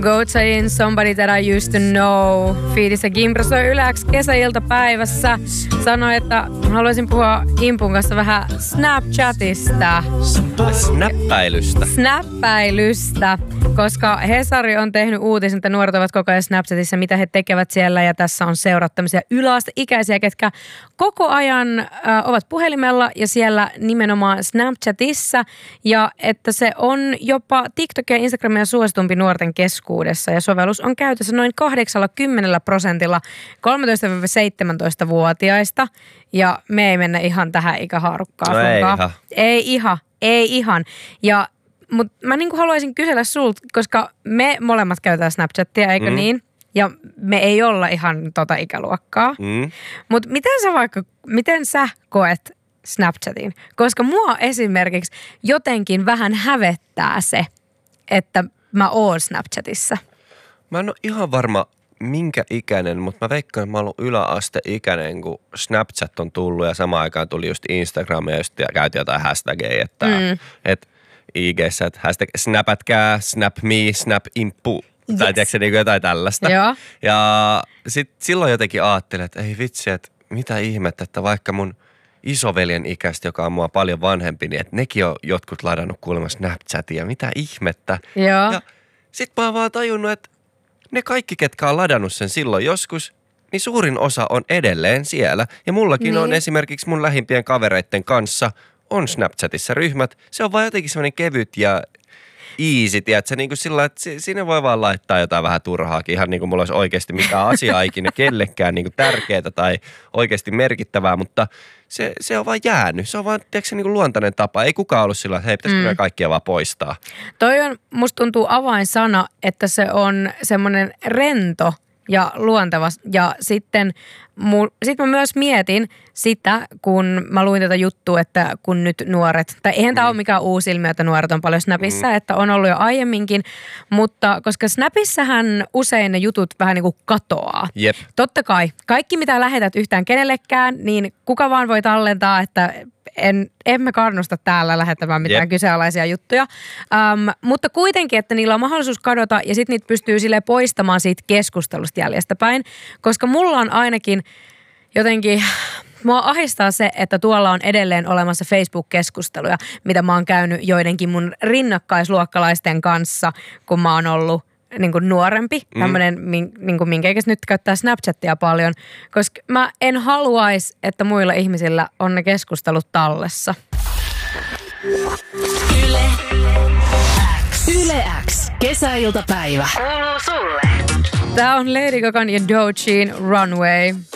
Goatsain Somebody That I Used to Know. Fiidissä Gimbra soi Yläks kesäiltapäivässä. Sanoi, että haluaisin puhua Impun kanssa vähän Snapchatista. Snappäilystä. Koska Hesari on tehnyt uutisen, että nuoret ovat koko ajan Snapchatissa, mitä he tekevät siellä. Ja tässä on seurattu tämmöisiä yläasteikäisiä, ketkä koko ajan ovat puhelimella ja siellä nimenomaan Snapchatissa. Ja että se on jopa TikTok ja Instagramia suositumpi nuorten keskuudessa. Ja sovellus on käytössä noin 80% 13-17-vuotiaista. Ja me ei mennä ihan tähän ikähaarukkaan. No ei ihan. Ja mutta mä niinku haluaisin kysellä sulta, koska me molemmat käytetään Snapchatia, eikö niin? Ja me ei olla ihan tota ikäluokkaa. Mutta miten sä koet Snapchatin? Koska mua esimerkiksi jotenkin vähän hävettää se, että mä oon Snapchatissa. Mä en ole ihan varma minkä ikäinen, mutta mä veikkaan, että mä oon ollut yläasteikäinen, kun Snapchat on tullut ja samaan aikaan tuli just Instagram ja just käytiin jotain hashtageja, että IG:ssä, että hashtag snapätkää, snap me, snap impu, tai tiedätkö niin jotain tällaista. Joo. Ja silloin jotenkin ajattelin, että ei vitsi, että mitä ihmettä, että vaikka mun isoveljen ikäistä, joka on mua paljon vanhempi, niin että nekin on jotkut ladannut kuulemma Snapchatia, mitä ihmettä. Joo. Ja sit mä oon vaan tajunnut, että ne kaikki, ketkä on ladannut sen silloin joskus, niin suurin osa on edelleen siellä. Ja mullakin on esimerkiksi mun lähimpien kavereitten kanssa on Snapchatissa ryhmät. Se on vaan jotenkin semmoinen kevyt ja easy, tiedätkö? Niin kuin sillä, että siinä voi vaan laittaa jotain vähän turhaakin. Ihan niin kuin mulla olisi oikeasti mitään asiaa ikinä kellekään niin kuin tärkeää tai oikeasti merkittävää, mutta se on vaan jäänyt. Se on vaan, tiedätkö, niin kuin luontainen tapa. Ei kukaan ollut sillä, että hei, pitäisikö nämä kaikkia vaan poistaa. Toi on, musta tuntuu avainsana, että se on semmoinen rento ja luonteva. Ja sitten mä myös mietin sitä, kun mä luin tätä juttua, että kun nyt nuoret, tai eihän tämä ole mikään uusi ilmiö, että nuoret on paljon Snapissa, että on ollut jo aiemminkin, mutta koska Snapissähän usein ne jutut vähän niin kuin katoaa. Jep. Totta kai, kaikki mitä lähetät yhtään kenellekään, niin kuka vaan voi tallentaa, että emme kannusta täällä lähettämään mitään kyseenalaisia juttuja. Mutta kuitenkin, että niillä on mahdollisuus kadota ja sitten niitä pystyy silleen poistamaan siitä keskustelusta jäljestäpäin. Koska mulla on ainakin jotenkin, mua ahdistaa se, että tuolla on edelleen olemassa Facebook-keskusteluja, mitä mä oon käynyt joidenkin mun rinnakkaisluokkalaisten kanssa, kun mä oon ollut niin kuin nuorempi, tämmöinen, niin kuin minkä ikäis nyt käyttää Snapchatia paljon, koska mä en haluaisi, että muilla ihmisillä on ne keskustelut tallessa. Yle X. Kesäiltapäivä. Kuuluu sulle. Tää on Lady Gagan ja Doechien Runway.